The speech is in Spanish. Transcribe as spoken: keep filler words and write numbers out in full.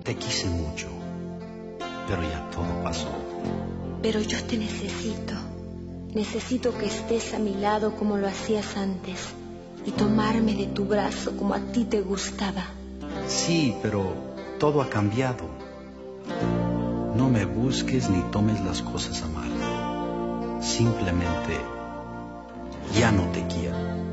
Te quise mucho, pero ya todo pasó. Pero yo te necesito. Necesito que estés a mi lado como lo hacías antes y tomarme de tu brazo como a ti te gustaba. Sí, pero todo ha cambiado. No me busques ni tomes las cosas a mal. Simplemente ya no te quiero.